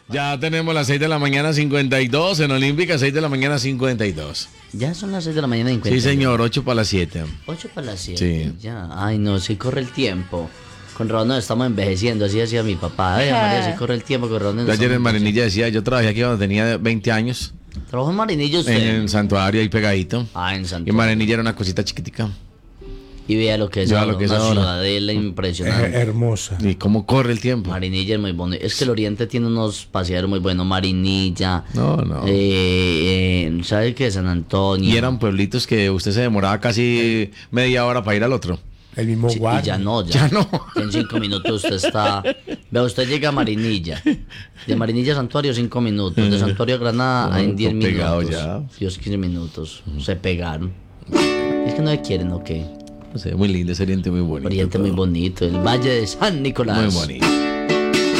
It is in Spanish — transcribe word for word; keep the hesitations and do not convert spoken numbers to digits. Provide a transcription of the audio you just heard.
Ya tenemos las seis de la mañana cincuenta y dos, en Olímpica seis de la mañana cincuenta y dos. Ya son las seis de la mañana cincuenta y dos. Sí, señor, ocho para las siete. ocho para las siete. Sí. Ya, ay no, sí corre el tiempo. Con razón nos estamos envejeciendo, así decía mi papá. Ay, María, sí corre el tiempo, con razón nos Yo ayer en estamos Marinilla decía, yo trabajé aquí cuando tenía veinte años. envejeciendo. ¿Trabajó en Marinilla usted? En Santuario, ahí pegadito. Ah, en Y Santuario. Marinilla era una cosita chiquitica. Y vea lo que es Ya ahora, lo que es una ahora. ciudadela Eh, impresionante. hermosa. Y cómo corre el tiempo. Marinilla es muy bonito. Es que el Oriente tiene unos paseaderos muy buenos. Marinilla. No, no. Eh, eh, ¿sabe qué? San Antonio. Y eran pueblitos que usted se demoraba casi media hora para ir al otro. El mismo Sí, y guardia. ya no, ya. Ya no. En cinco minutos usted está. Vea, usted llega a Marinilla. De Marinilla a Santuario, cinco minutos. De Santuario a Granada, No, en diez todo pegado minutos. ya. Dios, quince minutos. Se pegaron. Es que no me quieren, ¿o qué? No sé, muy lindo, ese oriente muy bonito. Oriente muy todo. bonito. El Valle de San Nicolás. Muy bonito.